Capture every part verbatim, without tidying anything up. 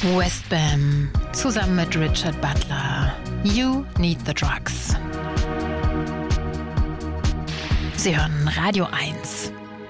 Westbam zusammen mit Richard Butler. You Need the Drugs. Sie hören Radio eins.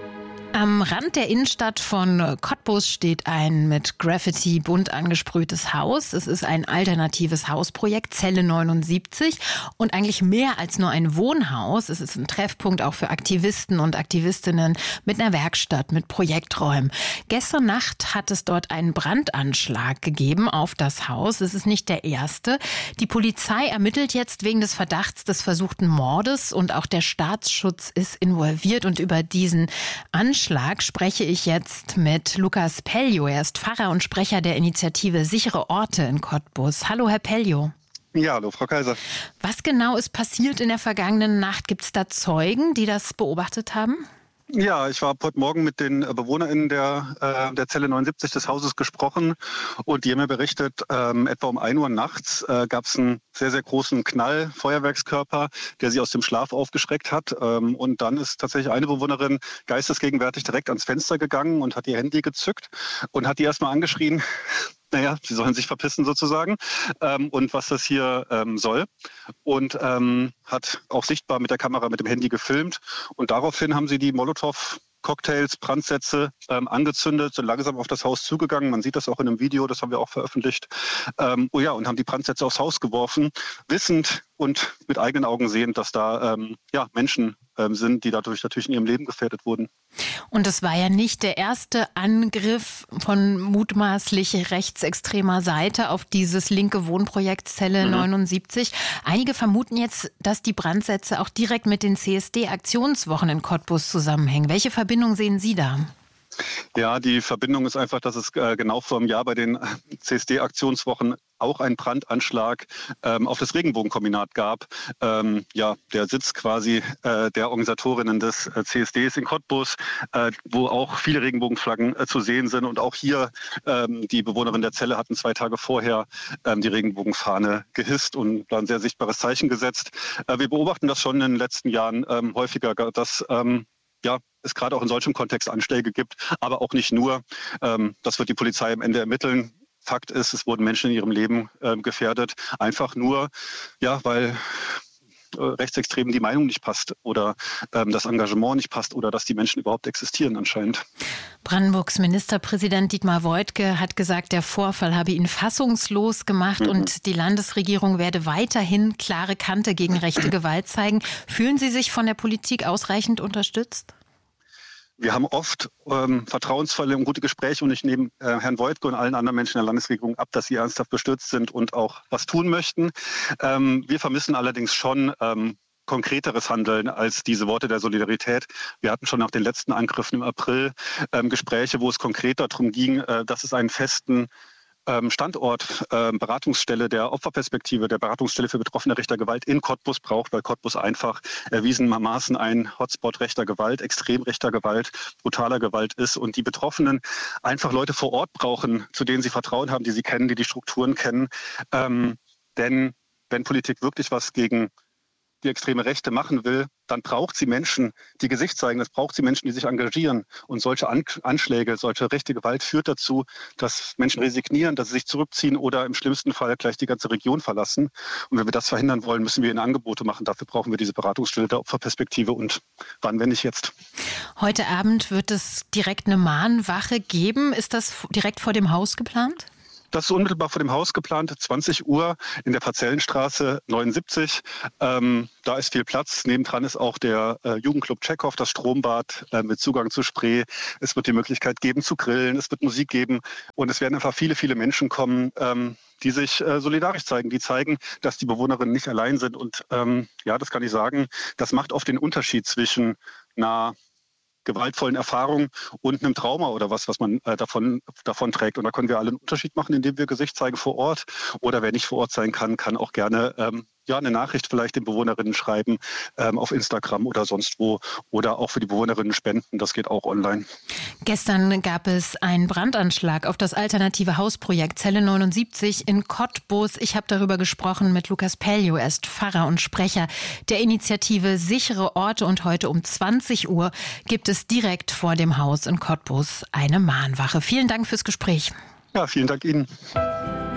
Am Rand der Innenstadt von Cottbus steht ein mit Graffiti bunt angesprühtes Haus. Es ist ein alternatives Hausprojekt, Zelle neunundsiebzig, und eigentlich mehr als nur ein Wohnhaus. Es ist ein Treffpunkt auch für Aktivisten und Aktivistinnen mit einer Werkstatt, mit Projekträumen. Gestern Nacht hat es dort einen Brandanschlag gegeben auf das Haus. Es ist nicht der erste. Die Polizei ermittelt jetzt wegen des Verdachts des versuchten Mordes und auch der Staatsschutz ist involviert. Und über diesen Anschlag spreche ich jetzt mit Lukas Peljo. Er ist Pfarrer und Sprecher der Initiative Sichere Orte in Cottbus. Hallo, Herr Peljo. Ja, hallo, Frau Kaiser. Was genau ist passiert in der vergangenen Nacht? Gibt es da Zeugen, die das beobachtet haben? Ja, ich habe heute Morgen mit den BewohnerInnen der, äh, der Zelle neunundsiebzig des Hauses gesprochen und die haben mir berichtet, ähm, etwa um ein Uhr nachts äh, gab es einen sehr, sehr großen Knall, Feuerwerkskörper, der sie aus dem Schlaf aufgeschreckt hat. Ähm, und dann ist tatsächlich eine Bewohnerin geistesgegenwärtig direkt ans Fenster gegangen und hat ihr Handy gezückt und hat die erstmal angeschrien, naja, sie sollen sich verpissen sozusagen, ähm, und was das hier ähm, soll. Und ähm, hat auch sichtbar mit der Kamera, mit dem Handy gefilmt. Und daraufhin haben sie die Molotow-Cocktails, Brandsätze ähm, angezündet, sind langsam auf das Haus zugegangen. Man sieht das auch in einem Video, das haben wir auch veröffentlicht. Ähm, oh ja, und haben die Brandsätze aufs Haus geworfen, wissend und mit eigenen Augen sehend, dass da ähm, ja, Menschen ähm, sind, die dadurch natürlich in ihrem Leben gefährdet wurden. Und es war ja nicht der erste Angriff von mutmaßlich rechtsextremer Seite auf dieses linke Wohnprojekt Zelle mhm. neunundsiebzig. Einige vermuten jetzt, dass die Brandsätze auch direkt mit den C S D-Aktionswochen in Cottbus zusammenhängen. Welche Verbindung sehen Sie da? Ja, die Verbindung ist einfach, dass es äh, genau vor einem Jahr bei den C S D-Aktionswochen auch einen Brandanschlag ähm, auf das Regenbogenkombinat gab. Ähm, ja, der Sitz quasi äh, der Organisatorinnen des äh, C S Ds in Cottbus, äh, wo auch viele Regenbogenflaggen äh, zu sehen sind. Und auch hier ähm, die Bewohnerinnen der Zelle hatten zwei Tage vorher ähm, die Regenbogenfahne gehisst und da ein sehr sichtbares Zeichen gesetzt. Äh, wir beobachten das schon in den letzten Jahren ähm, häufiger, dass ähm, ja, es gerade auch in solchem Kontext Anschläge gibt, aber auch nicht nur. Ähm, das wird die Polizei am Ende ermitteln. Fakt ist, es wurden Menschen in ihrem Leben ähm, gefährdet, einfach nur, ja, weil äh, Rechtsextremen die Meinung nicht passt oder ähm, das Engagement nicht passt oder dass die Menschen überhaupt existieren anscheinend. Brandenburgs Ministerpräsident Dietmar Woidke hat gesagt, der Vorfall habe ihn fassungslos gemacht mhm. und die Landesregierung werde weiterhin klare Kante gegen rechte Gewalt zeigen. Fühlen Sie sich von der Politik ausreichend unterstützt? Wir haben oft ähm, vertrauensvolle und gute Gespräche und ich nehme äh, Herrn Woidke und allen anderen Menschen der Landesregierung ab, dass sie ernsthaft bestürzt sind und auch was tun möchten. Ähm, wir vermissen allerdings schon ähm, konkreteres Handeln als diese Worte der Solidarität. Wir hatten schon nach den letzten Angriffen im April ähm, Gespräche, wo es konkret darum ging, äh, dass es einen festen Standort, äh, Beratungsstelle der Opferperspektive, der Beratungsstelle für Betroffene rechter Gewalt in Cottbus braucht, weil Cottbus einfach erwiesenermaßen ein Hotspot rechter Gewalt, extrem rechter Gewalt, brutaler Gewalt ist und die Betroffenen einfach Leute vor Ort brauchen, zu denen sie Vertrauen haben, die sie kennen, die die Strukturen kennen. Ähm, denn wenn Politik wirklich was gegen die extreme Rechte machen will, dann braucht sie Menschen, die Gesicht zeigen. Es braucht sie Menschen, die sich engagieren. Und solche An- Anschläge, solche rechte Gewalt führt dazu, dass Menschen resignieren, dass sie sich zurückziehen oder im schlimmsten Fall gleich die ganze Region verlassen. Und wenn wir das verhindern wollen, müssen wir ihnen Angebote machen. Dafür brauchen wir diese Beratungsstelle der Opferperspektive. Und wann, wenn nicht jetzt? Heute Abend wird es direkt eine Mahnwache geben. Ist das direkt vor dem Haus geplant? Das ist unmittelbar vor dem Haus geplant, zwanzig Uhr in der Parzellenstraße neunundsiebzig. Ähm, da ist viel Platz. Nebendran ist auch der äh, Jugendclub Tschechow, das Strombad äh, mit Zugang zu Spree. Es wird die Möglichkeit geben zu grillen, es wird Musik geben und es werden einfach viele, viele Menschen kommen, ähm, die sich äh, solidarisch zeigen, die zeigen, dass die Bewohnerinnen nicht allein sind. Und ähm, ja, das kann ich sagen, das macht oft den Unterschied zwischen einer gewaltvollen Erfahrung und einem Trauma oder was, was man äh, davon, davon trägt. Und da können wir alle einen Unterschied machen, indem wir Gesicht zeigen vor Ort. Oder wer nicht vor Ort sein kann, kann auch gerne ähm, ja, eine Nachricht vielleicht den Bewohnerinnen schreiben, ähm, auf Instagram oder sonst wo. Oder auch für die Bewohnerinnen spenden. Das geht auch online. Gestern gab es einen Brandanschlag auf das alternative Hausprojekt Zelle neunundsiebzig in Cottbus. Ich habe darüber gesprochen mit Lukas Peljo. Er ist Pfarrer und Sprecher der Initiative Sichere Orte. Und heute um zwanzig Uhr gibt es direkt vor dem Haus in Cottbus eine Mahnwache. Vielen Dank fürs Gespräch. Ja, vielen Dank Ihnen.